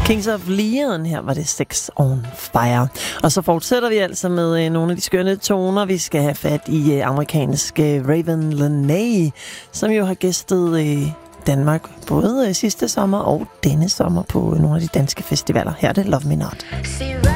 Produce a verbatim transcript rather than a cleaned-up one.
Kings of Leon, her var det Sex on Fire. Og så fortsætter vi altså med øh, nogle af de skønne toner. Vi skal have fat i øh, amerikanske øh, Raven Lenae, som jo har gæstet øh, Danmark både øh, sidste sommer og denne sommer på øh, nogle af de danske festivaler. Her er det Love Me Not.